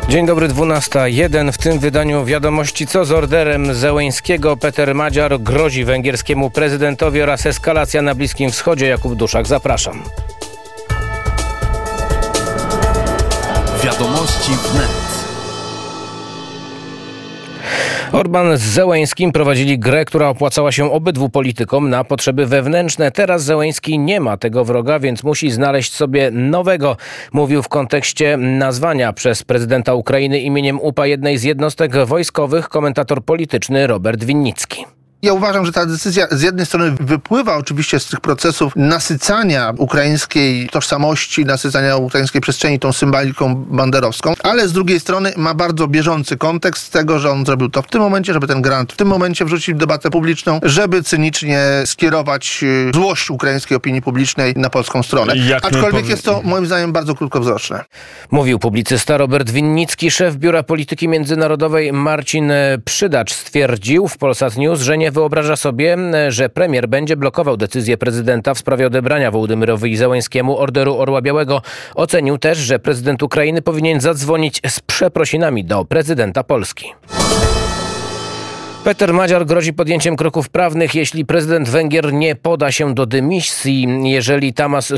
Dzień dobry, 12:01. W tym wydaniu wiadomości co z orderem Zełenskiego. Peter Madziar grozi węgierskiemu prezydentowi oraz eskalacja na Bliskim Wschodzie. Jakub Duszak, zapraszam. Wiadomości wnet. Orbán z Zełenskim prowadzili grę, która opłacała się obydwu politykom na potrzeby wewnętrzne. Teraz Zełenski nie ma tego wroga, więc musi znaleźć sobie nowego. Mówił w kontekście nazwania przez prezydenta Ukrainy imieniem UPA jednej z jednostek wojskowych komentator polityczny Robert Winnicki. Ja uważam, że ta decyzja z jednej strony wypływa oczywiście z tych procesów nasycania ukraińskiej tożsamości, nasycania ukraińskiej przestrzeni tą symboliką banderowską, ale z drugiej strony ma bardzo bieżący kontekst tego, że on zrobił to w tym momencie, żeby ten grant w tym momencie wrzucić w debatę publiczną, żeby cynicznie skierować złość ukraińskiej opinii publicznej na polską stronę. Aczkolwiek jest to moim zdaniem bardzo krótkowzroczne. Mówił publicysta Robert Winnicki. Szef Biura Polityki Międzynarodowej Marcin Przydacz stwierdził w Polsat News, że nie wyobraża sobie, że premier będzie blokował decyzję prezydenta w sprawie odebrania Wołodymyrowi Zełenskiemu Orderu Orła Białego. Ocenił też, że prezydent Ukrainy powinien zadzwonić z przeprosinami do prezydenta Polski. Peter Madziar grozi podjęciem kroków prawnych, jeśli prezydent Węgier nie poda się do dymisji. Jeżeli Tamas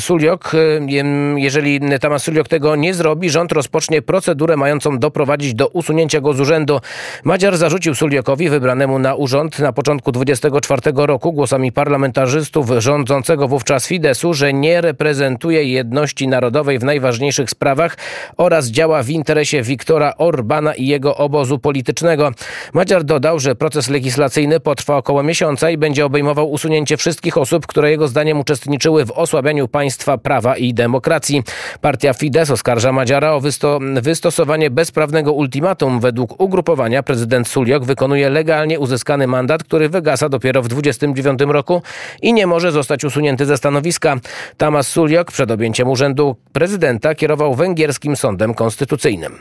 Suljok tego nie zrobi, rząd rozpocznie procedurę mającą doprowadzić do usunięcia go z urzędu. Madziar zarzucił Suljokowi, wybranemu na urząd na początku 2024 roku głosami parlamentarzystów rządzącego wówczas Fidesu, że nie reprezentuje jedności narodowej w najważniejszych sprawach oraz działa w interesie Viktora Orbána i jego obozu politycznego. Madziar dodał, że proces legislacyjny potrwa około miesiąca i będzie obejmował usunięcie wszystkich osób, które jego zdaniem uczestniczyły w osłabianiu państwa prawa i demokracji. Partia Fidesz oskarża Madziara o wystosowanie bezprawnego ultimatum. Według ugrupowania prezydent Suljok wykonuje legalnie uzyskany mandat, który wygasa dopiero w 2029 roku i nie może zostać usunięty ze stanowiska. Tamas Suljok przed objęciem urzędu prezydenta kierował węgierskim sądem konstytucyjnym.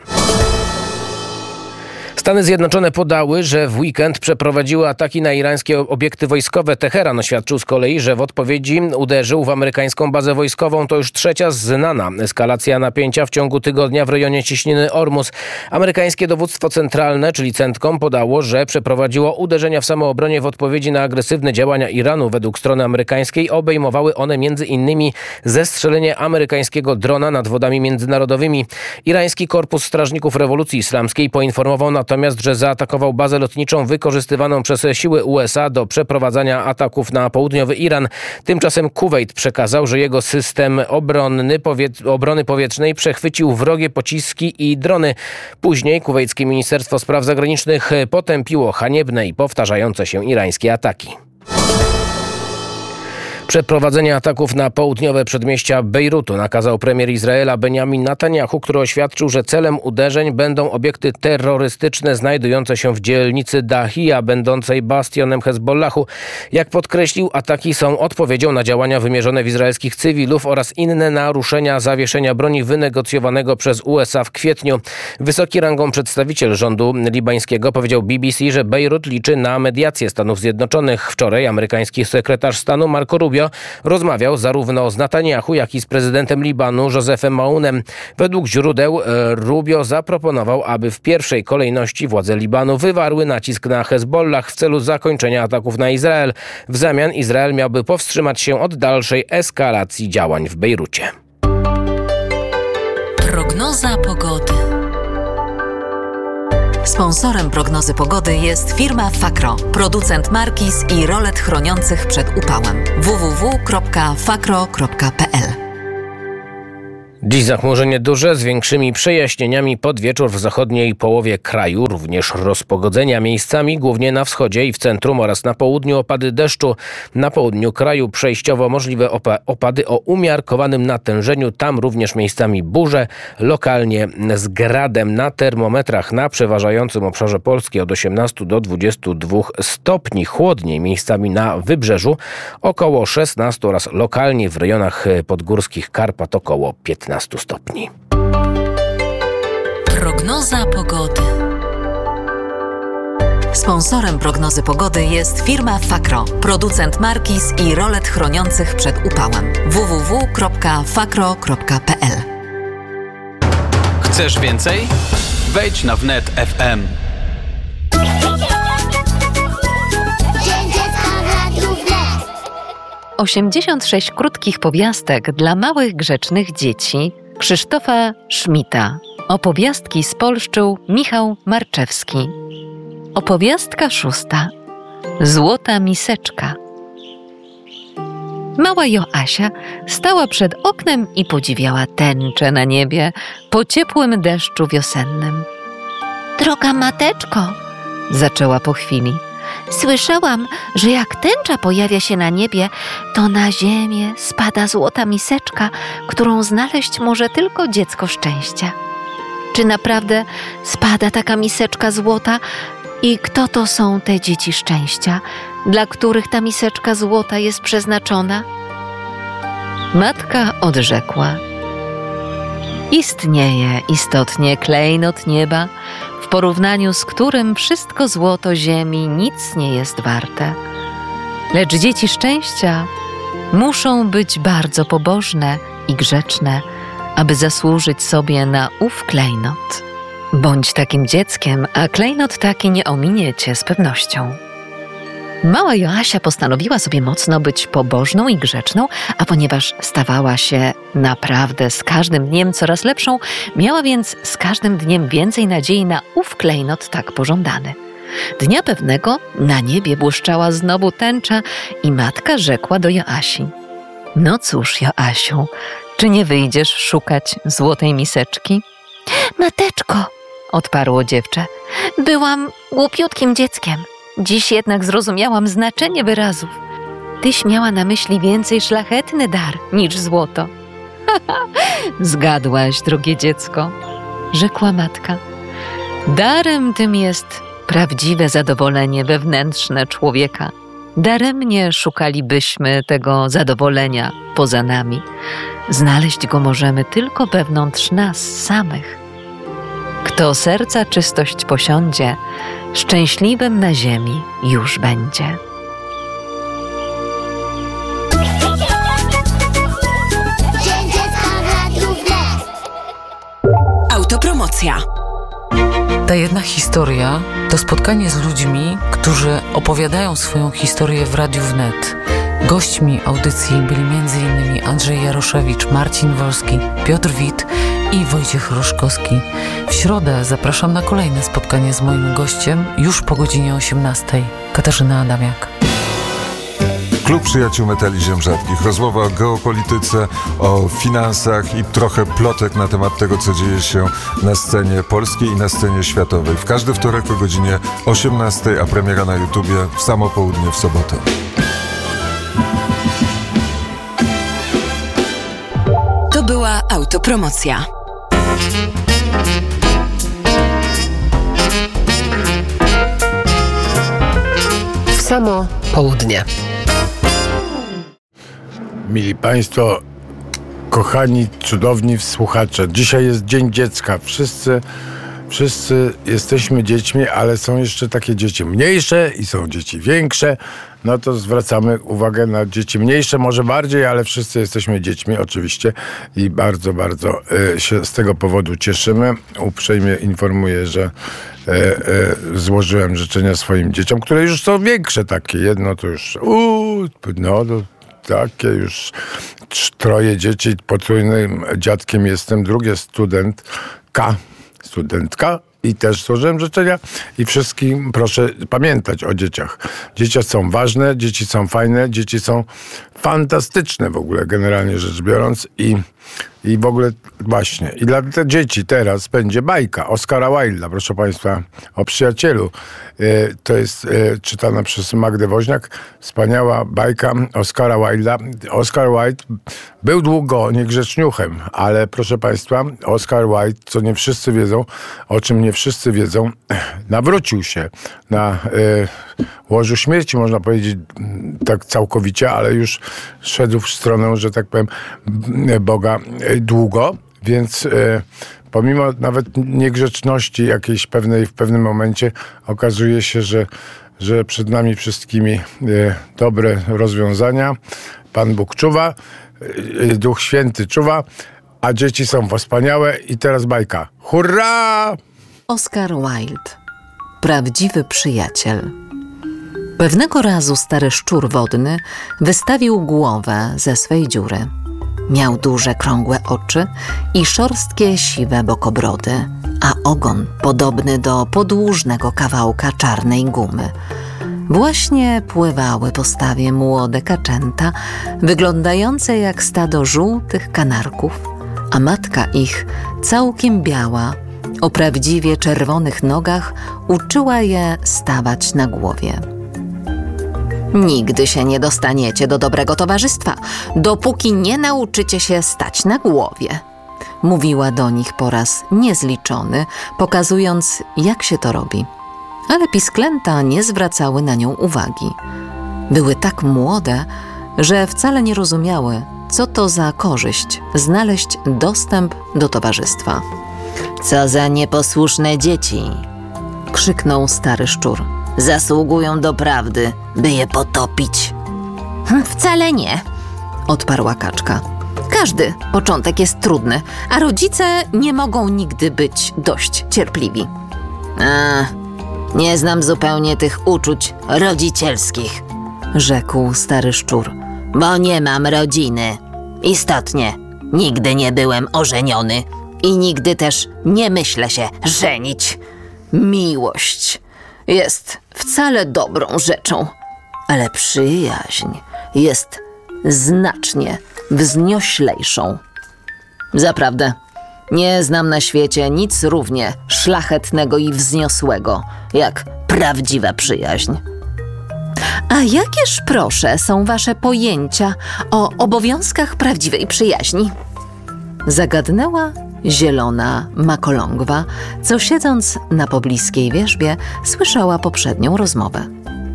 Stany Zjednoczone podały, że w weekend przeprowadziły ataki na irańskie obiekty wojskowe. Teheran oświadczył z kolei, że w odpowiedzi uderzył w amerykańską bazę wojskową. To już trzecia znana eskalacja napięcia w ciągu tygodnia w rejonie cieśniny Ormus. Amerykańskie dowództwo centralne, czyli CENTCOM, podało, że przeprowadziło uderzenia w samoobronie w odpowiedzi na agresywne działania Iranu. Według strony amerykańskiej obejmowały one m.in. zestrzelenie amerykańskiego drona nad wodami międzynarodowymi. Irański Korpus Strażników Rewolucji Islamskiej poinformował natomiast, że zaatakował bazę lotniczą wykorzystywaną przez siły USA do przeprowadzania ataków na południowy Iran. Tymczasem Kuwejt przekazał, że jego system obrony powietrznej przechwycił wrogie pociski i drony. Później kuwejskie Ministerstwo Spraw Zagranicznych potępiło haniebne i powtarzające się irańskie ataki. Przeprowadzenie ataków na południowe przedmieścia Bejrutu nakazał premier Izraela Benjamin Netanjahu, który oświadczył, że celem uderzeń będą obiekty terrorystyczne znajdujące się w dzielnicy Dahija, będącej bastionem Hezbollahu. Jak podkreślił, ataki są odpowiedzią na działania wymierzone w izraelskich cywilów oraz inne naruszenia zawieszenia broni wynegocjowanego przez USA w kwietniu. Wysoki rangą przedstawiciel rządu libańskiego powiedział BBC, że Bejrut liczy na mediację Stanów Zjednoczonych. Wczoraj amerykański sekretarz stanu Marco Rubio rozmawiał zarówno z Netanjahu, jak i z prezydentem Libanu Josephem Maunem. Według źródeł Rubio zaproponował, aby w pierwszej kolejności władze Libanu wywarły nacisk na Hezbollah w celu zakończenia ataków na Izrael. W zamian Izrael miałby powstrzymać się od dalszej eskalacji działań w Bejrucie. Prognoza pogody. Sponsorem prognozy pogody jest firma Fakro, producent markiz i rolet chroniących przed upałem. www.fakro.pl. Dziś zachmurzenie duże z większymi przejaśnieniami pod wieczór w zachodniej połowie kraju. Również rozpogodzenia miejscami, głównie na wschodzie i w centrum oraz na południu opady deszczu. Na południu kraju przejściowo możliwe opady o umiarkowanym natężeniu. Tam również miejscami burze, lokalnie z gradem. Na termometrach na przeważającym obszarze Polski od 18 do 22 stopni. Chłodniej miejscami na wybrzeżu około 16 oraz lokalnie w rejonach podgórskich Karpat około 15 stopni. Prognoza pogody. Sponsorem prognozy pogody jest firma Fakro, producent markiz i rolet chroniących przed upałem. www.fakro.pl. Chcesz więcej? Wejdź na wnet FM. 86 krótkich powiastek dla małych, grzecznych dzieci Krzysztofa Szmita. Opowiastki spolszczył Michał Marczewski. Opowiastka 6. Złota miseczka. Mała Joasia stała przed oknem i podziwiała tęczę na niebie po ciepłym deszczu wiosennym. Droga mateczko, zaczęła po chwili. Słyszałam, że jak tęcza pojawia się na niebie, to na ziemię spada złota miseczka, którą znaleźć może tylko dziecko szczęścia. Czy naprawdę spada taka miseczka złota i kto to są te dzieci szczęścia, dla których ta miseczka złota jest przeznaczona? Matka odrzekła: istnieje istotnie klejnot nieba, w porównaniu z którym wszystko złoto ziemi nic nie jest warte. Lecz dzieci szczęścia muszą być bardzo pobożne i grzeczne, aby zasłużyć sobie na ów klejnot. Bądź takim dzieckiem, a klejnot taki nie ominie cię z pewnością. Mała Joasia postanowiła sobie mocno być pobożną i grzeczną, a ponieważ stawała się naprawdę z każdym dniem coraz lepszą, miała więc z każdym dniem więcej nadziei na ów klejnot tak pożądany. Dnia pewnego na niebie błyszczała znowu tęcza i matka rzekła do Joasi: no cóż, Joasiu, czy nie wyjdziesz szukać złotej miseczki? Mateczko, odparło dziewczę, byłam głupiutkim dzieckiem. Dziś jednak zrozumiałam znaczenie wyrazów. Tyś miała na myśli więcej szlachetny dar niż złoto. Zgadłaś, drogie dziecko, rzekła matka. Darem tym jest prawdziwe zadowolenie wewnętrzne człowieka. Daremnie szukalibyśmy tego zadowolenia poza nami. Znaleźć go możemy tylko wewnątrz nas samych. Kto serca czystość posiądzie, szczęśliwym na ziemi już będzie. Autopromocja. Ta jedna historia to spotkanie z ludźmi, którzy opowiadają swoją historię w Radiu Wnet. Gośćmi audycji byli m.in. Andrzej Jaroszewicz, Marcin Wolski, Piotr Wit i Wojciech Roszkowski. W środę zapraszam na kolejne spotkanie z moim gościem już po godzinie 18:00. Katarzyna Adamiak. Klub Przyjaciół Metali Ziem Rzadkich. Rozmowa o geopolityce, o finansach i trochę plotek na temat tego, co dzieje się na scenie polskiej i na scenie światowej. W każdy wtorek o godzinie 18:00, a premiera na YouTubie w samo południe w sobotę. To była autopromocja. W samo południe. Mili Państwo, kochani, cudowni słuchacze, dzisiaj jest Dzień Dziecka. Wszyscy jesteśmy dziećmi, ale są jeszcze takie dzieci mniejsze i są dzieci większe. No to zwracamy uwagę na dzieci mniejsze, może bardziej, ale wszyscy jesteśmy dziećmi oczywiście i bardzo, bardzo się z tego powodu cieszymy. Uprzejmie informuję, że złożyłem życzenia swoim dzieciom, które już są większe takie. Jedno to już takie już 3 dzieci, potrójnym dziadkiem jestem, drugie studentka i też złożyłem życzenia i wszystkim proszę pamiętać o dzieciach. Dzieci są ważne, dzieci są fajne, dzieci są fantastyczne w ogóle, generalnie rzecz biorąc i w ogóle właśnie. I dla tych dzieci teraz będzie bajka Oscara Wilda, proszę Państwa, o przyjacielu. To jest czytana przez Magdę Woźniak. Wspaniała bajka Oscara Wilda. Oscar Wilde był długo niegrzeczniuchem, ale proszę Państwa, Oscar Wilde, co nie wszyscy wiedzą, o czym nie wszyscy wiedzą, nawrócił się na łożu śmierci, można powiedzieć tak całkowicie, ale już szedł w stronę, że tak powiem, Boga długo, więc pomimo nawet niegrzeczności jakiejś pewnej w pewnym momencie okazuje się, że przed nami wszystkimi dobre rozwiązania. Pan Bóg czuwa, Duch Święty czuwa, a dzieci są wspaniałe i teraz bajka. Hurra! Oscar Wilde. Prawdziwy przyjaciel. Pewnego razu stary szczur wodny wystawił głowę ze swej dziury. Miał duże, krągłe oczy i szorstkie, siwe bokobrody, a ogon podobny do podłużnego kawałka czarnej gumy. Właśnie pływały po stawie młode kaczęta, wyglądające jak stado żółtych kanarków, a matka ich, całkiem biała, o prawdziwie czerwonych nogach, uczyła je stawać na głowie. Nigdy się nie dostaniecie do dobrego towarzystwa, dopóki nie nauczycie się stać na głowie, mówiła do nich po raz niezliczony, pokazując, jak się to robi. Ale pisklęta nie zwracały na nią uwagi. Były tak młode, że wcale nie rozumiały, co to za korzyść znaleźć dostęp do towarzystwa. Co za nieposłuszne dzieci, krzyknął stary szczur. Zasługują do prawdy, by je potopić. Wcale nie, odparła kaczka. Każdy początek jest trudny, a rodzice nie mogą nigdy być dość cierpliwi. Nie znam zupełnie tych uczuć rodzicielskich, rzekł stary szczur, bo nie mam rodziny. Istotnie, nigdy nie byłem ożeniony i nigdy też nie myślę się żenić. Miłość jest wcale dobrą rzeczą, ale przyjaźń jest znacznie wznioślejszą. Zaprawdę, nie znam na świecie nic równie szlachetnego i wzniosłego, jak prawdziwa przyjaźń. A jakież, proszę, są wasze pojęcia o obowiązkach prawdziwej przyjaźni? Zagadnęła zielona makolągwa, co siedząc na pobliskiej wierzbie słyszała poprzednią rozmowę.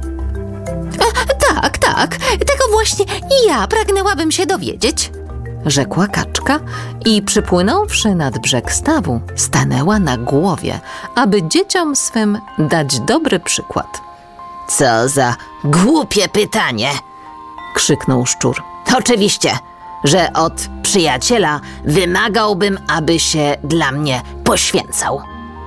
Tak, tego właśnie i ja pragnęłabym się dowiedzieć, rzekła kaczka i przypłynąwszy nad brzeg stawu, stanęła na głowie, aby dzieciom swym dać dobry przykład. Co za głupie pytanie, krzyknął szczur. Oczywiście, że od przyjaciela wymagałbym, aby się dla mnie poświęcał.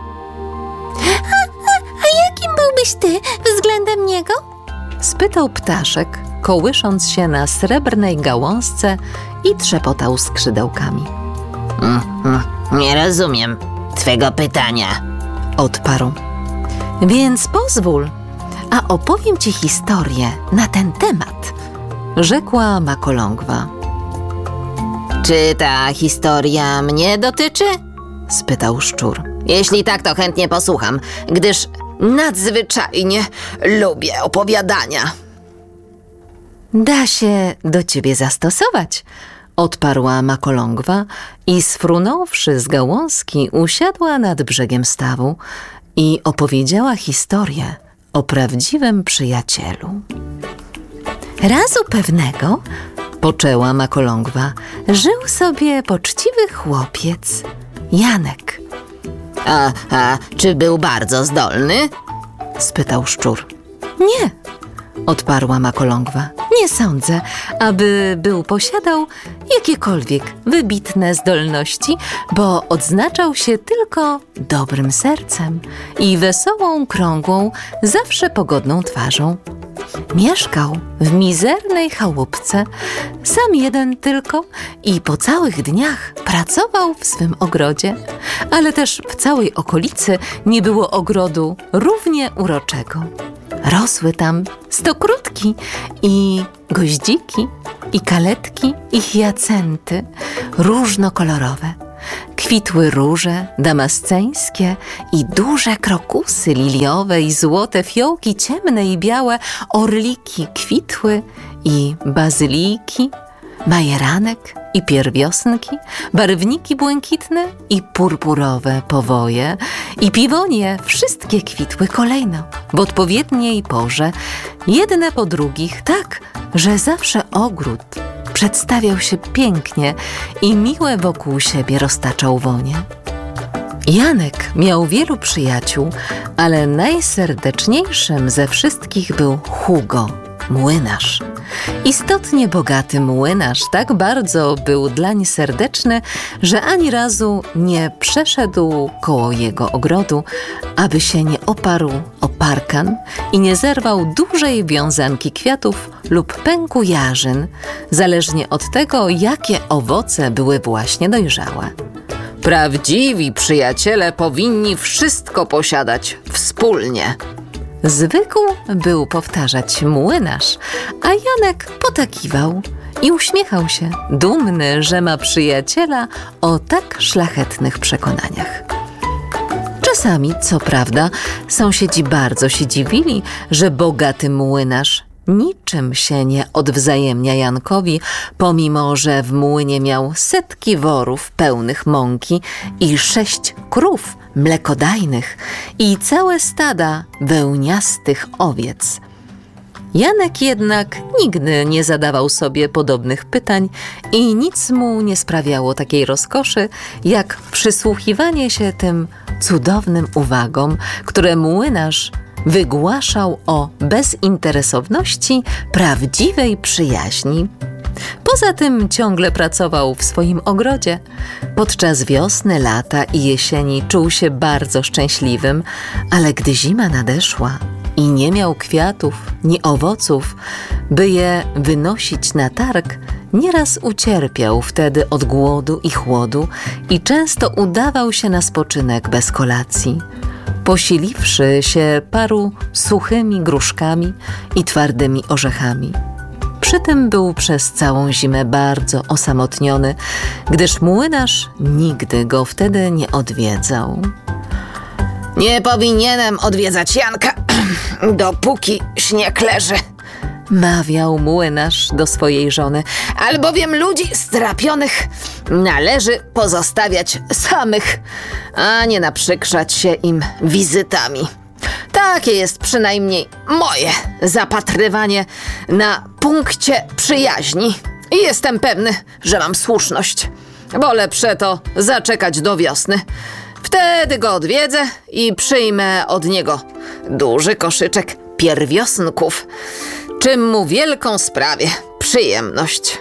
A jakim byłbyś ty względem niego? Spytał ptaszek, kołysząc się na srebrnej gałązce i trzepotał skrzydełkami. Nie rozumiem twego pytania, odparł. Więc pozwól, a opowiem ci historię na ten temat, rzekła makolągwa. Czy ta historia mnie dotyczy? Spytał szczur. Jeśli tak, to chętnie posłucham, gdyż nadzwyczajnie lubię opowiadania. Da się do ciebie zastosować, odparła makolągwa i sfrunąwszy z gałązki usiadła nad brzegiem stawu i opowiedziała historię o prawdziwym przyjacielu. Razu pewnego, poczęła makolągwa, żył sobie poczciwy chłopiec, Janek. A czy był bardzo zdolny? Spytał szczur. Nie, odparła makolągwa. Nie sądzę, aby posiadał jakiekolwiek wybitne zdolności, bo odznaczał się tylko dobrym sercem i wesołą, krągłą, zawsze pogodną twarzą. Mieszkał w mizernej chałupce, sam jeden tylko i po całych dniach pracował w swym ogrodzie, ale też w całej okolicy nie było ogrodu równie uroczego. Rosły tam stokrutki i goździki, i kaletki, i hiacenty różnokolorowe. Kwitły róże damasceńskie i duże krokusy liliowe i złote fiołki ciemne i białe, orliki kwitły i bazyliki, majeranek i pierwiosnki, barwniki błękitne i purpurowe powoje i piwonie, wszystkie kwitły kolejno, w odpowiedniej porze, jedne po drugich, tak, że zawsze ogród przedstawiał się pięknie i miłe wokół siebie roztaczał wonie. Janek miał wielu przyjaciół, ale najserdeczniejszym ze wszystkich był Hugo, młynarz. Istotnie bogaty młynarz tak bardzo był dlań serdeczny, że ani razu nie przeszedł koło jego ogrodu, aby się nie oparł o parkan i nie zerwał dużej wiązanki kwiatów lub pęku jarzyn, zależnie od tego, jakie owoce były właśnie dojrzałe. Prawdziwi przyjaciele powinni wszystko posiadać wspólnie. Zwykł był powtarzać młynarz, a Janek potakiwał i uśmiechał się, dumny, że ma przyjaciela o tak szlachetnych przekonaniach. Czasami, co prawda, sąsiedzi bardzo się dziwili, że bogaty młynarz niczym się nie odwzajemnia Jankowi, pomimo że w młynie miał setki worów pełnych mąki i 6 krów mlekodajnych i całe stada wełniastych owiec. Janek jednak nigdy nie zadawał sobie podobnych pytań i nic mu nie sprawiało takiej rozkoszy, jak przysłuchiwanie się tym cudownym uwagom, które młynarz wygłaszał o bezinteresowności prawdziwej przyjaźni. Poza tym ciągle pracował w swoim ogrodzie. Podczas wiosny, lata i jesieni czuł się bardzo szczęśliwym, ale gdy zima nadeszła i nie miał kwiatów ni owoców, by je wynosić na targ, nieraz ucierpiał wtedy od głodu i chłodu i często udawał się na spoczynek bez kolacji, posiliwszy się paru suchymi gruszkami i twardymi orzechami. Przy tym był przez całą zimę bardzo osamotniony, gdyż młynarz nigdy go wtedy nie odwiedzał. Nie powinienem odwiedzać Janka, dopóki śnieg leży, mawiał młynarz do swojej żony, albowiem ludzi strapionych należy pozostawiać samych, a nie naprzykrzać się im wizytami. Takie jest przynajmniej moje zapatrywanie na punkcie przyjaźni i jestem pewny, że mam słuszność. Wolę przeto zaczekać do wiosny. Wtedy go odwiedzę i przyjmę od niego duży koszyczek pierwiosnków, czym mu wielką sprawię przyjemność.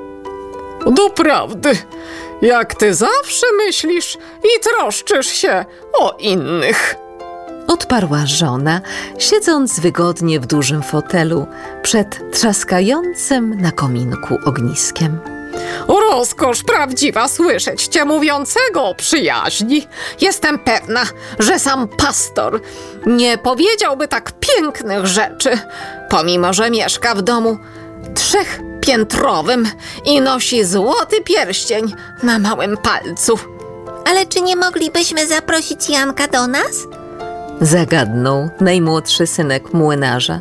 Doprawdy, jak ty zawsze myślisz i troszczysz się o innych. odparła żona, siedząc wygodnie w dużym fotelu przed trzaskającym na kominku ogniskiem. Rozkosz prawdziwa słyszeć cię mówiącego o przyjaźni. Jestem pewna, że sam pastor nie powiedziałby tak pięknych rzeczy, pomimo że mieszka w domu 3-piętrowym i nosi złoty pierścień na małym palcu. Ale czy nie moglibyśmy zaprosić Janka do nas? Zagadnął najmłodszy synek młynarza.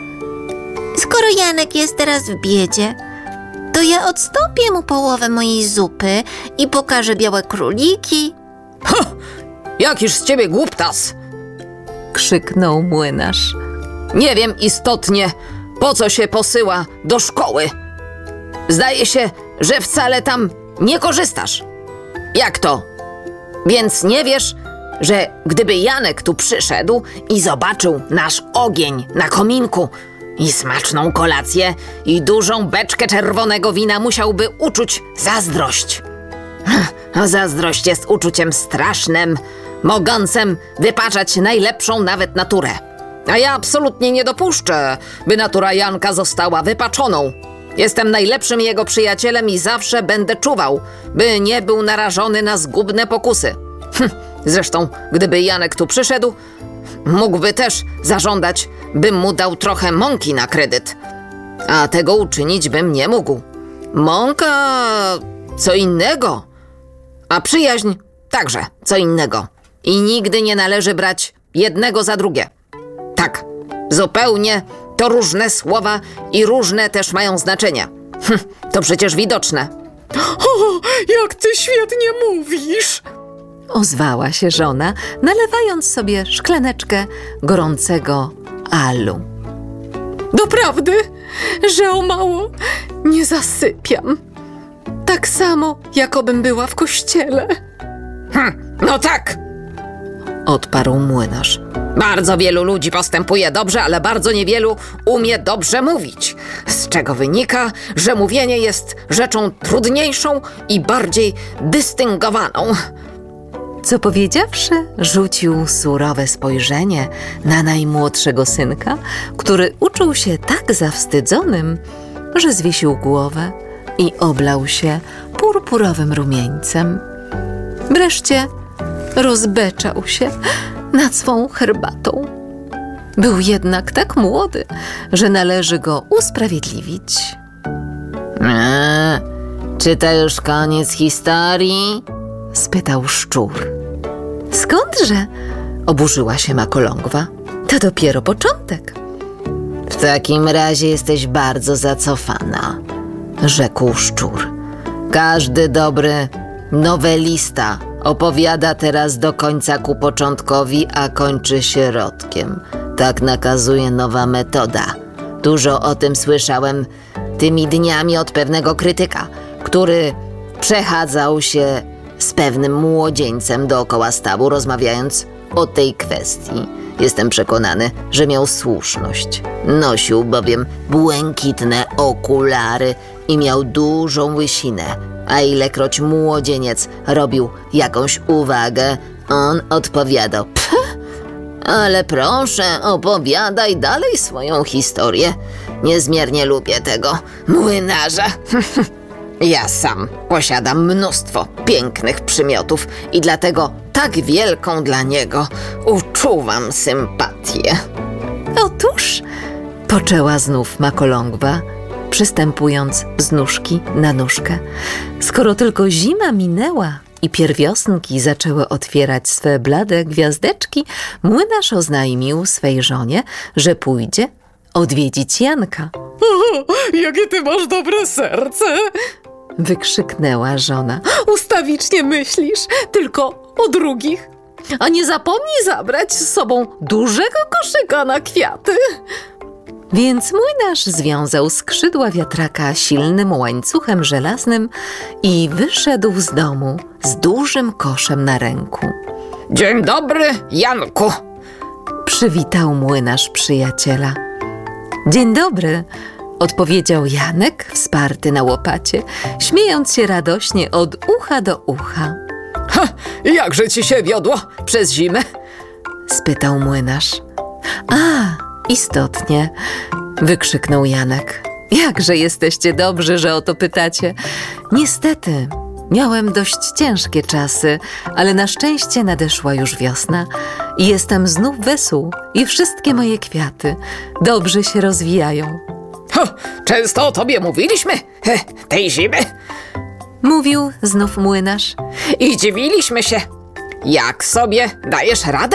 Skoro Janek jest teraz w biedzie, to ja odstąpię mu połowę mojej zupy i pokażę białe króliki. Ha! Jakiż z ciebie głuptas! Krzyknął młynarz. Nie wiem istotnie, po co się posyła do szkoły. Zdaje się, że wcale tam nie korzystasz. Jak to? Więc nie wiesz, że gdyby Janek tu przyszedł i zobaczył nasz ogień na kominku i smaczną kolację i dużą beczkę czerwonego wina, musiałby uczuć zazdrość. A zazdrość jest uczuciem strasznym, mogącym wypaczać najlepszą nawet naturę. A ja absolutnie nie dopuszczę, by natura Janka została wypaczoną. Jestem najlepszym jego przyjacielem i zawsze będę czuwał, by nie był narażony na zgubne pokusy. Zresztą, gdyby Janek tu przyszedł, mógłby też zażądać, bym mu dał trochę mąki na kredyt. A tego uczynić bym nie mógł. Mąka co innego, a przyjaźń także co innego. I nigdy nie należy brać jednego za drugie. Tak, zupełnie to różne słowa i różne też mają znaczenia. To przecież widoczne. O, jak ty świetnie mówisz! Ozwała się żona, nalewając sobie szklaneczkę gorącego alu. Doprawdy, że o mało nie zasypiam. Tak samo, jakobym była w kościele. No tak, Odparł młynarz. Bardzo wielu ludzi postępuje dobrze, ale bardzo niewielu umie dobrze mówić. Z czego wynika, że mówienie jest rzeczą trudniejszą i bardziej dystyngowaną. Co powiedziawszy, rzucił surowe spojrzenie na najmłodszego synka, który uczuł się tak zawstydzonym, że zwiesił głowę i oblał się purpurowym rumieńcem. Wreszcie rozbeczał się nad swą herbatą. Był jednak tak młody, że należy go usprawiedliwić. Czy to już koniec historii? Spytał szczur. Skądże? Oburzyła się Makolągwa. To dopiero początek. W takim razie jesteś bardzo zacofana, rzekł szczur. Każdy dobry nowelista opowiada teraz do końca ku początkowi, a kończy środkiem. Tak nakazuje nowa metoda. Dużo o tym słyszałem tymi dniami od pewnego krytyka, który przechadzał się z pewnym młodzieńcem dookoła stawu, rozmawiając o tej kwestii. Jestem przekonany, że miał słuszność. Nosił bowiem błękitne okulary i miał dużą łysinę, a ilekroć młodzieniec robił jakąś uwagę, on odpowiadał: ale proszę, opowiadaj dalej swoją historię. Niezmiernie lubię tego młynarza. Ja sam posiadam mnóstwo pięknych przymiotów i dlatego tak wielką dla niego uczuwam sympatię. Otóż, poczęła znów Makolągwa, przystępując z nóżki na nóżkę. Skoro tylko zima minęła i pierwiosnki zaczęły otwierać swe blade gwiazdeczki, młynarz oznajmił swej żonie, że pójdzie odwiedzić Janka. Jakie ty masz dobre serce! Wykrzyknęła żona. Ustawicznie myślisz tylko o drugich. A nie zapomnij zabrać z sobą dużego koszyka na kwiaty. Więc młynarz związał skrzydła wiatraka silnym łańcuchem żelaznym i wyszedł z domu z dużym koszem na ręku. Dzień dobry, Janku! Przywitał młynarz przyjaciela. Dzień dobry, odpowiedział Janek, wsparty na łopacie, śmiejąc się radośnie od ucha do ucha. Jakże ci się wiodło przez zimę? Spytał młynarz. A, istotnie, wykrzyknął Janek. Jakże jesteście dobrzy, że o to pytacie. Niestety, miałem dość ciężkie czasy, ale na szczęście nadeszła już wiosna i jestem znów wesół i wszystkie moje kwiaty dobrze się rozwijają. Często o tobie mówiliśmy, tej zimy. Mówił znów młynarz. I dziwiliśmy się, jak sobie dajesz radę.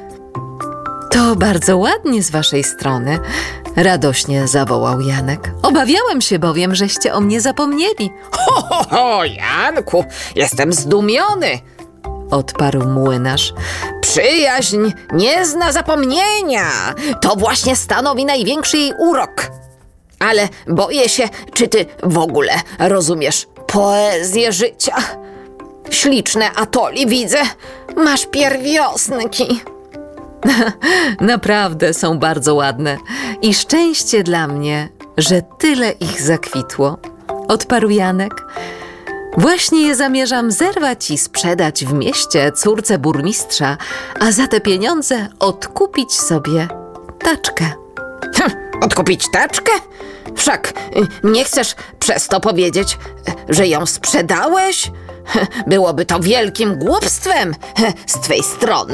To bardzo ładnie z waszej strony, radośnie zawołał Janek. Obawiałem się bowiem, żeście o mnie zapomnieli. Janku, jestem zdumiony, odparł młynarz. Przyjaźń nie zna zapomnienia. To właśnie stanowi największy jej urok. Ale boję się, czy ty w ogóle rozumiesz poezję życia. Śliczne atoli widzę, masz pierwiosnki. Naprawdę są bardzo ładne i szczęście dla mnie, że tyle ich zakwitło, odparł Janek. Właśnie je zamierzam zerwać i sprzedać w mieście córce burmistrza, a za te pieniądze odkupić sobie taczkę. Odkupić taczkę? Wszak nie chcesz przez to powiedzieć, że ją sprzedałeś? Byłoby to wielkim głupstwem z twej strony.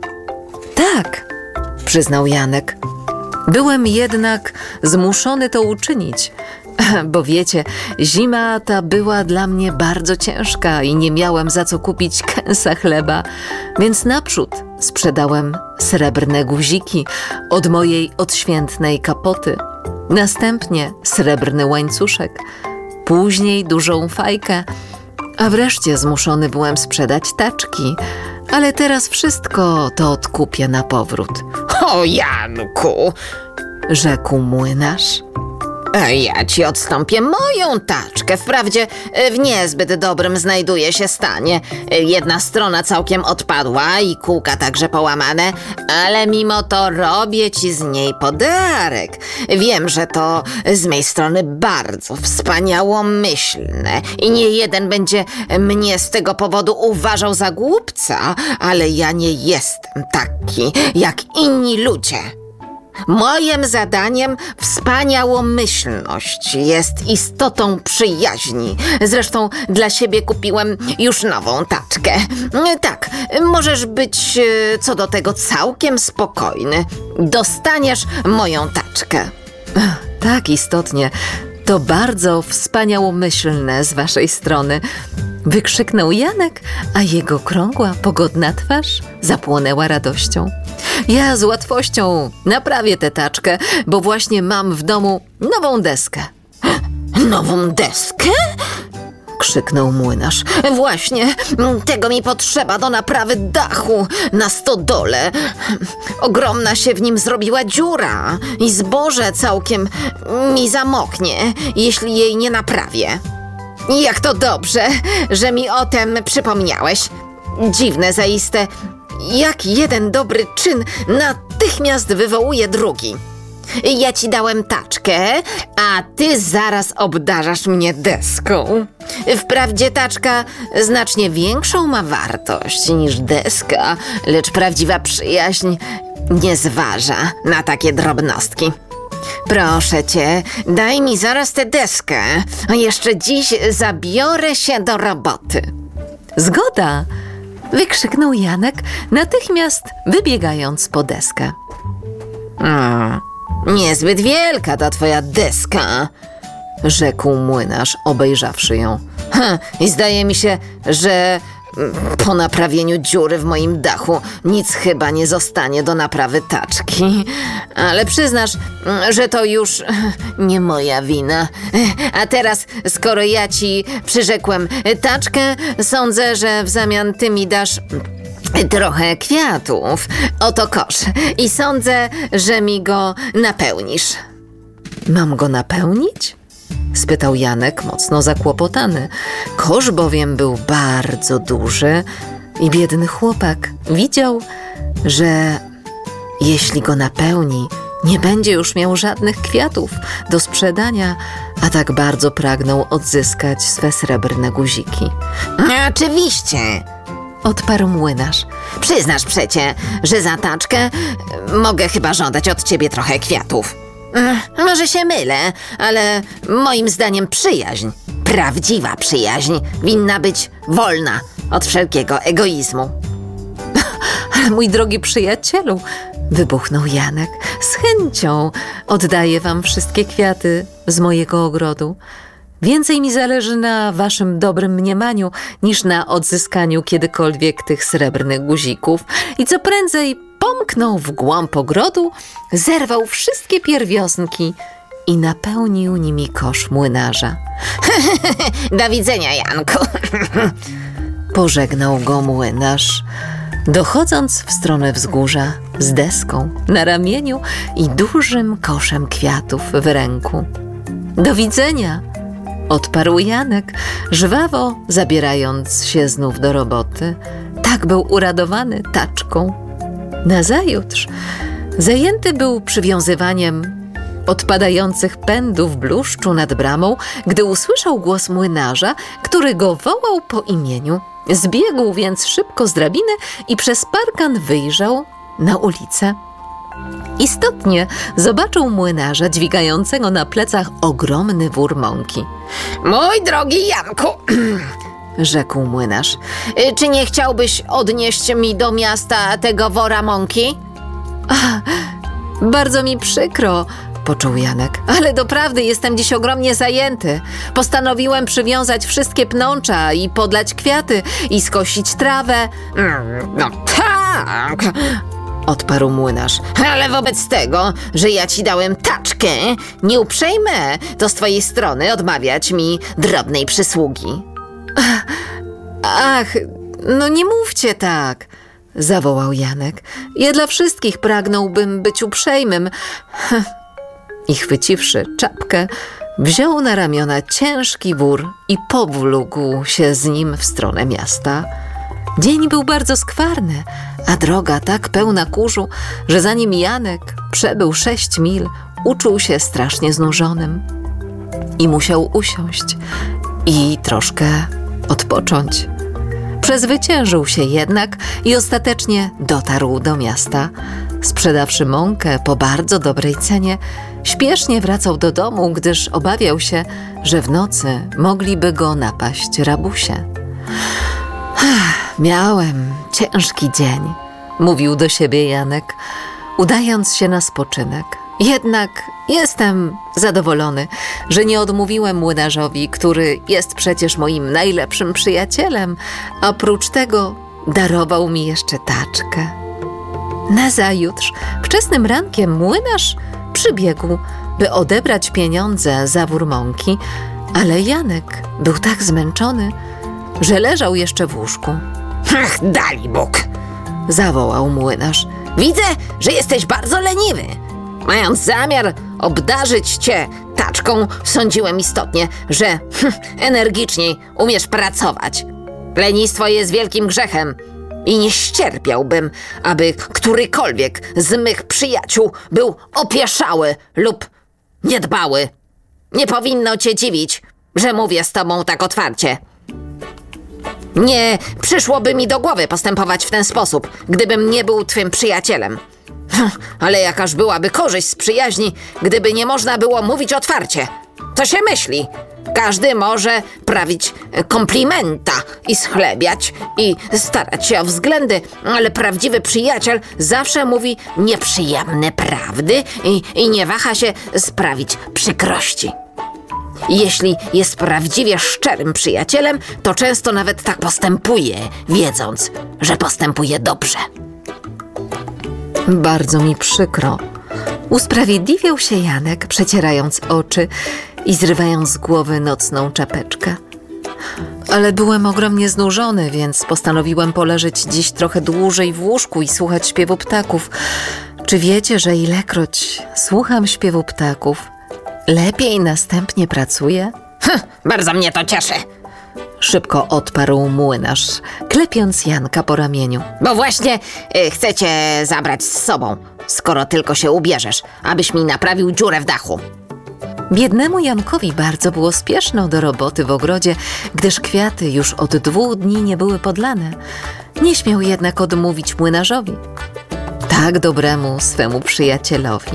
Tak, przyznał Janek. Byłem jednak zmuszony to uczynić, bo wiecie, zima ta była dla mnie bardzo ciężka i nie miałem za co kupić kęsa chleba, więc naprzód sprzedałem srebrne guziki od mojej odświętnej kapoty, następnie srebrny łańcuszek, później dużą fajkę, a wreszcie zmuszony byłem sprzedać taczki, ale teraz wszystko to odkupię na powrót. O Janku, rzekł młynarz. Ja ci odstąpię moją taczkę. Wprawdzie w niezbyt dobrym znajduje się stanie. Jedna strona całkiem odpadła i kółka także połamane, ale mimo to robię ci z niej podarek. Wiem, że to z mej strony bardzo wspaniałomyślne i nie jeden będzie mnie z tego powodu uważał za głupca, ale ja nie jestem taki jak inni ludzie. Moim zadaniem wspaniałomyślność jest istotą przyjaźni. Zresztą dla siebie kupiłem już nową taczkę. Tak, możesz być co do tego całkiem spokojny. Dostaniesz moją taczkę. Tak, istotnie. To bardzo wspaniałomyślne z waszej strony. Wykrzyknął Janek, a jego krągła, pogodna twarz zapłonęła radością. Ja z łatwością naprawię tę taczkę, bo właśnie mam w domu nową deskę. Nową deskę? Krzyknął młynarz. Właśnie, tego mi potrzeba do naprawy dachu na stodole. Ogromna się w nim zrobiła dziura i zboże całkiem mi zamoknie, jeśli jej nie naprawię. Jak to dobrze, że mi o tym przypomniałeś. Dziwne zaiste, jak jeden dobry czyn natychmiast wywołuje drugi. Ja ci dałem taczkę, a ty zaraz obdarzasz mnie deską. Wprawdzie taczka znacznie większą ma wartość niż deska, lecz prawdziwa przyjaźń nie zważa na takie drobnostki. Proszę cię, daj mi zaraz tę deskę, a jeszcze dziś zabiorę się do roboty. Zgoda! Wykrzyknął Janek, natychmiast wybiegając po deskę. Niezbyt wielka ta twoja deska, rzekł młynarz, obejrzawszy ją. I zdaje mi się, że po naprawieniu dziury w moim dachu nic chyba nie zostanie do naprawy taczki. Ale przyznasz, że to już nie moja wina. A teraz, skoro ja ci przyrzekłem taczkę, sądzę, że w zamian ty mi dasz trochę kwiatów. Oto kosz i sądzę, że mi go napełnisz. Mam go napełnić? Spytał Janek, mocno zakłopotany. Kosz bowiem był bardzo duży i biedny chłopak widział, że jeśli go napełni, nie będzie już miał żadnych kwiatów do sprzedania, a tak bardzo pragnął odzyskać swe srebrne guziki. Oczywiście, odparł młynarz. Przyznasz przecie, że za taczkę mogę chyba żądać od ciebie trochę kwiatów. Może się mylę, ale moim zdaniem przyjaźń, prawdziwa przyjaźń, winna być wolna od wszelkiego egoizmu. Ale mój drogi przyjacielu, wybuchnął Janek, z chęcią oddaję wam wszystkie kwiaty z mojego ogrodu. Więcej mi zależy na waszym dobrym mniemaniu niż na odzyskaniu kiedykolwiek tych srebrnych guzików. I co prędzej pomknął w głąb ogrodu, zerwał wszystkie pierwiosnki i napełnił nimi kosz młynarza. Do widzenia, Janku. Pożegnał go młynarz, dochodząc w stronę wzgórza z deską na ramieniu i dużym koszem kwiatów w ręku. Do widzenia, odparł Janek, żwawo zabierając się znów do roboty. Tak był uradowany taczką. Nazajutrz zajęty był przywiązywaniem odpadających pędów bluszczu nad bramą, gdy usłyszał głos młynarza, który go wołał po imieniu. Zbiegł więc szybko z drabiny i przez parkan wyjrzał na ulicę. Istotnie zobaczył młynarza dźwigającego na plecach ogromny wór mąki. Mój drogi Janku, rzekł młynarz, czy nie chciałbyś odnieść mi do miasta tego wora mąki? Bardzo mi przykro, począł Janek, ale doprawdy jestem dziś ogromnie zajęty. Postanowiłem przywiązać wszystkie pnącza i podlać kwiaty i skosić trawę. No tak, odparł młynarz. Ale wobec tego, że ja ci dałem taczkę, nie uprzejmę to z twojej strony odmawiać mi drobnej przysługi. Ach, no nie mówcie tak, zawołał Janek. Ja dla wszystkich pragnąłbym być uprzejmym. i chwyciwszy czapkę, wziął na ramiona ciężki wór i powlókł się z nim w stronę miasta. Dzień był bardzo skwarny, a droga tak pełna kurzu, że zanim Janek przebył 6 mil, uczuł się strasznie znużonym i musiał usiąść i troszkę odpocząć. Przezwyciężył się jednak i ostatecznie dotarł do miasta. Sprzedawszy mąkę po bardzo dobrej cenie, śpiesznie wracał do domu, gdyż obawiał się, że w nocy mogliby go napaść rabusie. Miałem ciężki dzień, mówił do siebie Janek, udając się na spoczynek. Jednak jestem zadowolony, że nie odmówiłem młynarzowi, który jest przecież moim najlepszym przyjacielem, a prócz tego darował mi jeszcze taczkę. Nazajutrz, wczesnym rankiem młynarz przybiegł, by odebrać pieniądze za wór mąki, ale Janek był tak zmęczony, że leżał jeszcze w łóżku. Ach, dali Bóg! Zawołał młynarz. Widzę, że jesteś bardzo leniwy. Mając zamiar obdarzyć cię taczką, sądziłem istotnie, że energiczniej umiesz pracować. Lenistwo jest wielkim grzechem i nie ścierpiałbym, aby którykolwiek z mych przyjaciół był opieszały lub niedbały. Nie powinno cię dziwić, że mówię z tobą tak otwarcie. Nie przyszłoby mi do głowy postępować w ten sposób, gdybym nie był twym przyjacielem. Ale jakaż byłaby korzyść z przyjaźni, gdyby nie można było mówić otwarcie. Co się myśli? Każdy może prawić komplimenta i schlebiać i starać się o względy, ale prawdziwy przyjaciel zawsze mówi nieprzyjemne prawdy i nie waha się sprawić przykrości. Jeśli jest prawdziwie szczerym przyjacielem, to często nawet tak postępuje, wiedząc, że postępuje dobrze. Bardzo mi przykro. Usprawiedliwiał się Janek, przecierając oczy i zrywając z głowy nocną czapeczkę. Ale byłem ogromnie znużony, więc postanowiłem poleżeć dziś trochę dłużej w łóżku i słuchać śpiewu ptaków. Czy wiecie, że ilekroć słucham śpiewu ptaków, lepiej następnie pracuję? Bardzo mnie to cieszy. Szybko odparł młynarz, klepiąc Janka po ramieniu. Bo właśnie chcę cię zabrać z sobą, skoro tylko się ubierzesz, abyś mi naprawił dziurę w dachu. Biednemu Jankowi bardzo było spieszno do roboty w ogrodzie, gdyż kwiaty już od 2 dni nie były podlane. Nie śmiał jednak odmówić młynarzowi, tak dobremu swemu przyjacielowi.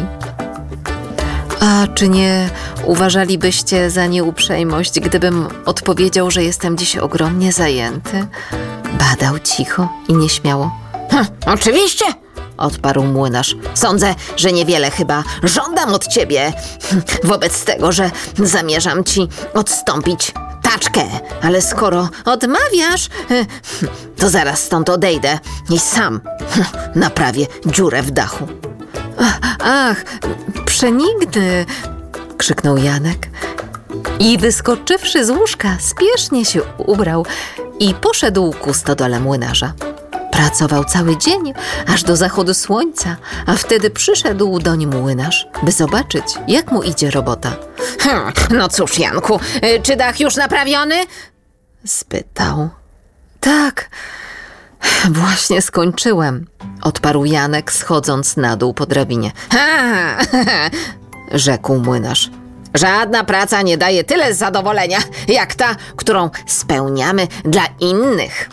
A czy nie uważalibyście za nieuprzejmość, gdybym odpowiedział, że jestem dziś ogromnie zajęty? Badał cicho i nieśmiało. Oczywiście, odparł młynarz. Sądzę, że niewiele chyba żądam od ciebie, wobec tego, że zamierzam ci odstąpić taczkę. Ale skoro odmawiasz, to zaraz stąd odejdę i sam naprawię dziurę w dachu. Ach, przenigdy! Krzyknął Janek i wyskoczywszy z łóżka, spiesznie się ubrał i poszedł ku stodole młynarza. Pracował cały dzień, aż do zachodu słońca, a wtedy przyszedł doń młynarz, by zobaczyć, jak mu idzie robota. No cóż, Janku, czy dach już naprawiony? Spytał. Tak, właśnie skończyłem, odparł Janek, schodząc na dół po drabinie. Rzekł młynarz. Żadna praca nie daje tyle zadowolenia, jak ta, którą spełniamy dla innych.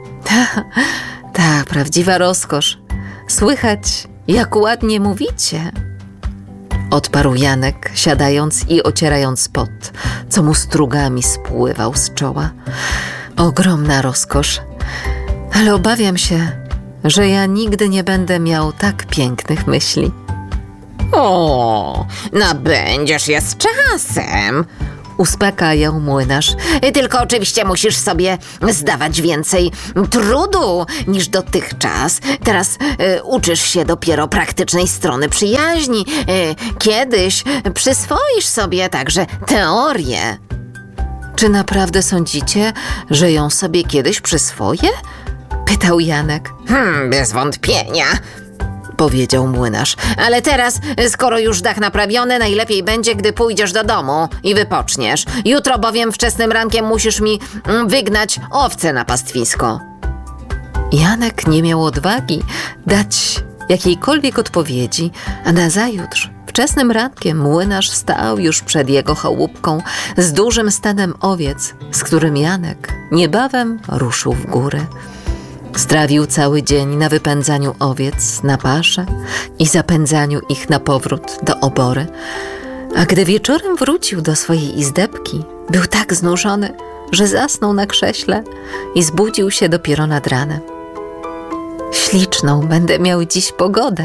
Ta prawdziwa rozkosz. Słychać, jak ładnie mówicie, odparł Janek, siadając i ocierając pot, co mu strugami spływał z czoła. Ogromna rozkosz, ale obawiam się, że ja nigdy nie będę miał tak pięknych myśli. O, nabędziesz je z czasem, uspokajał młynarz. Tylko oczywiście musisz sobie zdawać więcej trudu niż dotychczas. Teraz uczysz się dopiero praktycznej strony przyjaźni. Kiedyś przyswoisz sobie także teorię. Czy naprawdę sądzicie, że ją sobie kiedyś przyswoję? Pytał Janek. Bez wątpienia. powiedział młynarz. Ale teraz, skoro już dach naprawiony, najlepiej będzie, gdy pójdziesz do domu i wypoczniesz. Jutro bowiem wczesnym rankiem musisz mi wygnać owce na pastwisko. Janek nie miał odwagi dać jakiejkolwiek odpowiedzi, a nazajutrz wczesnym rankiem młynarz stał już przed jego chałupką z dużym stadem owiec, z którym Janek niebawem ruszył w góry. Strawił cały dzień na wypędzaniu owiec na paszę i zapędzaniu ich na powrót do obory, a gdy wieczorem wrócił do swojej izdebki, był tak znużony, że zasnął na krześle i zbudził się dopiero nad ranem. Śliczną będę miał dziś pogodę,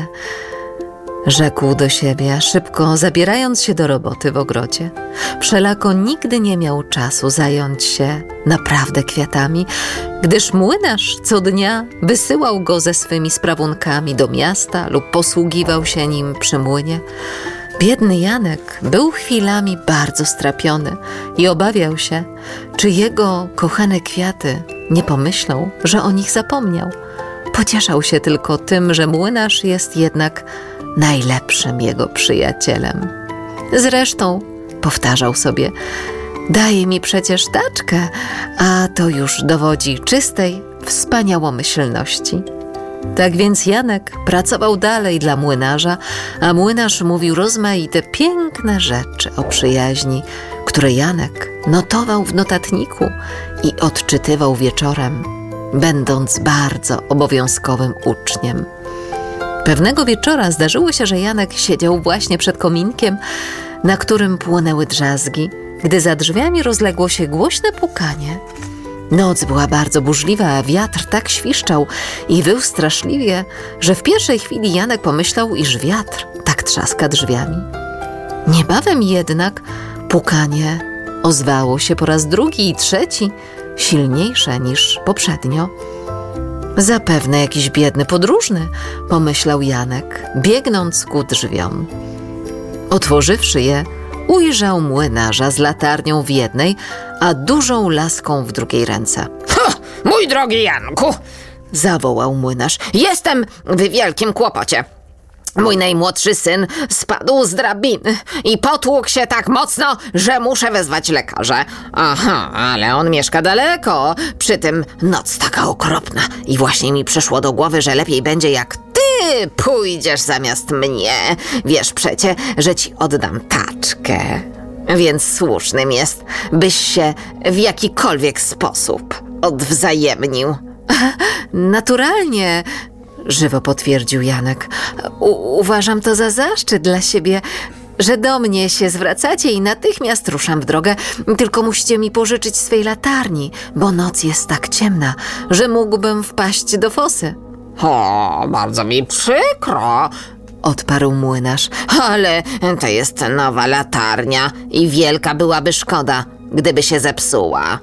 rzekł do siebie, szybko zabierając się do roboty w ogrodzie. Wszelako nigdy nie miał czasu zająć się naprawdę kwiatami, gdyż młynarz co dnia wysyłał go ze swymi sprawunkami do miasta lub posługiwał się nim przy młynie. Biedny Janek był chwilami bardzo strapiony i obawiał się, czy jego kochane kwiaty nie pomyślą, że o nich zapomniał. Pocieszał się tylko tym, że młynarz jest jednak najlepszym jego przyjacielem. Zresztą, powtarzał sobie, daje mi przecież taczkę, a to już dowodzi czystej wspaniałomyślności. Tak więc Janek pracował dalej dla młynarza, a młynarz mówił rozmaite piękne rzeczy o przyjaźni, które Janek notował w notatniku i odczytywał wieczorem, będąc bardzo obowiązkowym uczniem. Pewnego wieczora zdarzyło się, że Janek siedział właśnie przed kominkiem, na którym płonęły drzazgi, gdy za drzwiami rozległo się głośne pukanie. Noc była bardzo burzliwa, a wiatr tak świszczał i wył straszliwie, że w pierwszej chwili Janek pomyślał, iż wiatr tak trzaska drzwiami. Niebawem jednak pukanie ozwało się po raz drugi i trzeci, silniejsze niż poprzednio. Zapewne jakiś biedny podróżny, pomyślał Janek, biegnąc ku drzwiom. Otworzywszy je, ujrzał młynarza z latarnią w jednej, a dużą laską w drugiej ręce. Mój drogi Janku, zawołał młynarz, jestem w wielkim kłopocie. Mój najmłodszy syn spadł z drabiny i potłukł się tak mocno, że muszę wezwać lekarza. Aha, ale on mieszka daleko. Przy tym noc taka okropna i właśnie mi przyszło do głowy, że lepiej będzie jak ty pójdziesz zamiast mnie. Wiesz przecie, że ci oddam taczkę. Więc słusznym jest, byś się w jakikolwiek sposób odwzajemnił. Naturalnie, żywo potwierdził Janek. Uważam to za zaszczyt dla siebie, że do mnie się zwracacie i natychmiast ruszam w drogę. Tylko musicie mi pożyczyć swej latarni, bo noc jest tak ciemna, że mógłbym wpaść do fosy. O, bardzo mi przykro, odparł młynarz. ale to jest nowa latarnia i wielka byłaby szkoda, gdyby się zepsuła.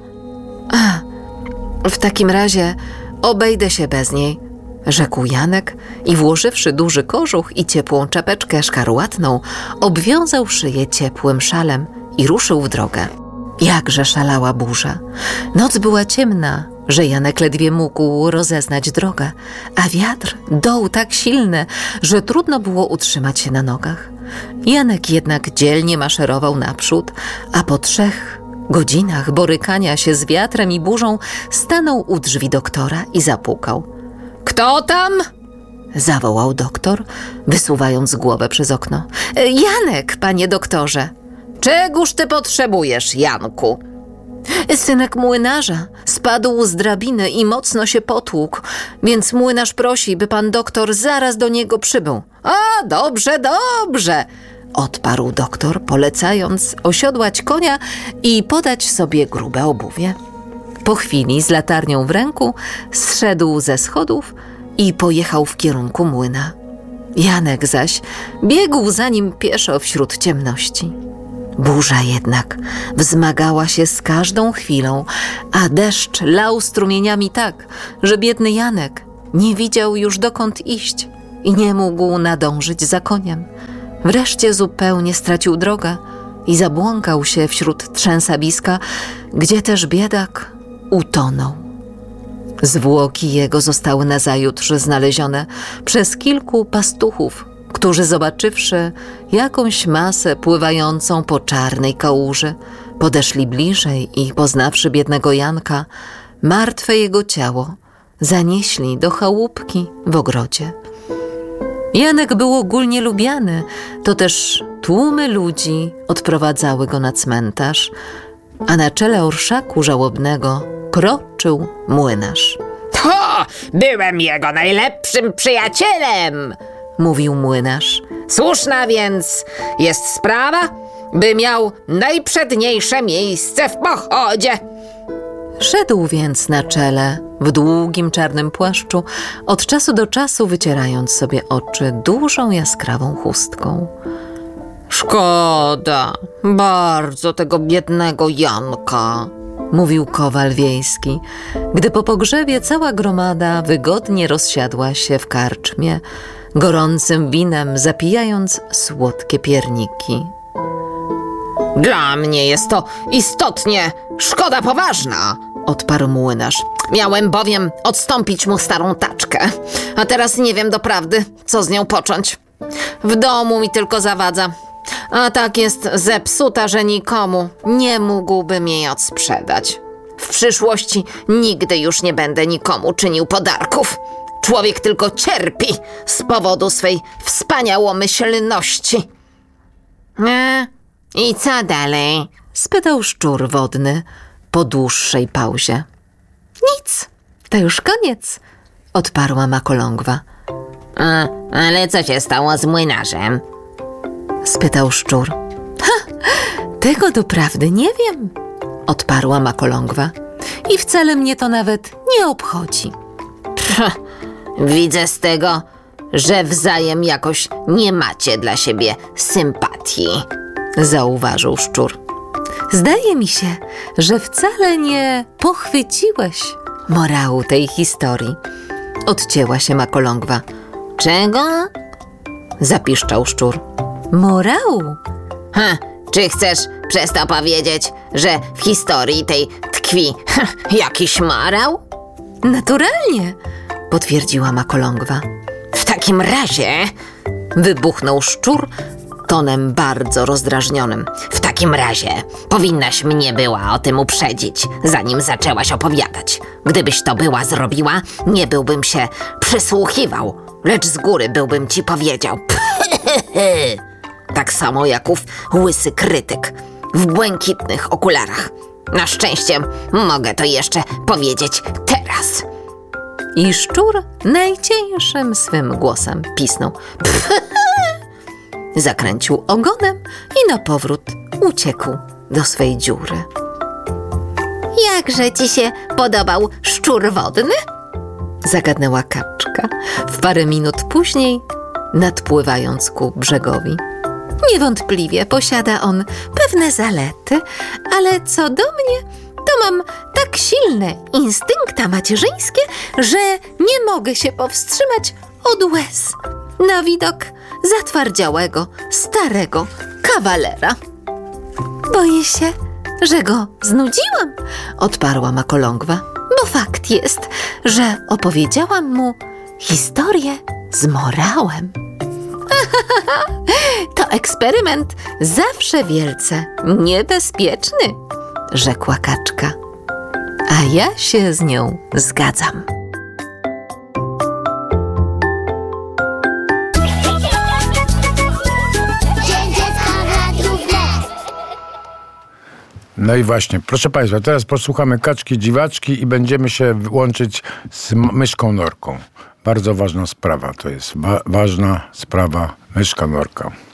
W takim razie obejdę się bez niej, rzekł Janek i włożywszy duży kożuch i ciepłą czapeczkę szkarłatną, obwiązał szyję ciepłym szalem i ruszył w drogę. Jakże szalała burza. Noc była ciemna, że Janek ledwie mógł rozeznać drogę, a wiatr dął tak silny, że trudno było utrzymać się na nogach. Janek jednak dzielnie maszerował naprzód, a po 3 godzinach borykania się z wiatrem i burzą stanął u drzwi doktora i zapukał. Kto tam? Zawołał doktor, wysuwając głowę przez okno. Janek, panie doktorze. Czegóż ty potrzebujesz, Janku? Synek młynarza spadł z drabiny i mocno się potłukł, więc młynarz prosi, by pan doktor zaraz do niego przybył. A, dobrze, dobrze, odparł doktor, polecając osiodłać konia i podać sobie grube obuwie. Po chwili z latarnią w ręku zszedł ze schodów i pojechał w kierunku młyna. Janek zaś biegł za nim pieszo wśród ciemności. Burza jednak wzmagała się z każdą chwilą, a deszcz lał strumieniami tak, że biedny Janek nie widział już dokąd iść i nie mógł nadążyć za koniem. Wreszcie zupełnie stracił drogę i zabłąkał się wśród trzęsawiska, gdzie też biedak utonął. Zwłoki jego zostały nazajutrz znalezione przez kilku pastuchów, którzy zobaczywszy jakąś masę pływającą po czarnej kałuży, podeszli bliżej i poznawszy biednego Janka, martwe jego ciało zanieśli do chałupki w ogrodzie. Janek był ogólnie lubiany, to też tłumy ludzi odprowadzały go na cmentarz, a na czele orszaku żałobnego kroczył młynarz. To byłem jego najlepszym przyjacielem, mówił młynarz. Słuszna więc jest sprawa, by miał najprzedniejsze miejsce w pochodzie. Szedł więc na czele w długim czarnym płaszczu, od czasu do czasu wycierając sobie oczy dużą jaskrawą chustką. Szkoda bardzo tego biednego Janka, mówił kowal wiejski, gdy po pogrzebie cała gromada wygodnie rozsiadła się w karczmie, gorącym winem zapijając słodkie pierniki. Dla mnie jest to istotnie szkoda poważna, odparł młynarz. Miałem bowiem odstąpić mu starą taczkę, a teraz nie wiem doprawdy, co z nią począć. W domu mi tylko zawadza, a tak jest zepsuta, że nikomu nie mógłbym jej odsprzedać. W przyszłości nigdy już nie będę nikomu czynił podarków. Człowiek tylko cierpi z powodu swej wspaniałomyślności. I co dalej? spytał szczur wodny po dłuższej pauzie. Nic, to już koniec, odparła makolągwa. Ale co się stało z młynarzem? spytał szczur. Tego doprawdy nie wiem, odparła makolągwa. I wcale mnie to nawet nie obchodzi. Widzę z tego, że wzajem jakoś nie macie dla siebie sympatii, zauważył szczur. Zdaje mi się, że wcale nie pochwyciłeś morału tej historii, odcięła się makolągwa. Czego? zapiszczał szczur. Morału? Czy chcesz przez to powiedzieć, że w historii tej tkwi jakiś morał? Naturalnie, potwierdziła makolągwa. W takim razie, wybuchnął szczur tonem bardzo rozdrażnionym. W takim razie powinnaś mnie była o tym uprzedzić, zanim zaczęłaś opowiadać. Gdybyś to była zrobiła, nie byłbym się przysłuchiwał, lecz z góry byłbym ci powiedział. Tak samo jak ów łysy krytyk w błękitnych okularach. Na szczęście mogę to jeszcze powiedzieć teraz. I szczur najcieńszym swym głosem pisnął. Zakręcił ogonem i na powrót uciekł do swej dziury. Jakże ci się podobał szczur wodny? zagadnęła kaczka w parę minut później, nadpływając ku brzegowi. Niewątpliwie posiada on pewne zalety, ale co do mnie, to mam tak silne instynkta macierzyńskie, że nie mogę się powstrzymać od łez na widok zatwardziałego, starego kawalera. Boję się, że go znudziłam, odparła makolągwa, bo fakt jest, że opowiedziałam mu historię z morałem. To eksperyment zawsze wielce niebezpieczny, rzekła kaczka. A ja się z nią zgadzam. No i właśnie, proszę Państwa, teraz posłuchamy Kaczki Dziwaczki i będziemy się łączyć z myszką Norką. Bardzo ważna sprawa to jest, ważna sprawa myszka Norka.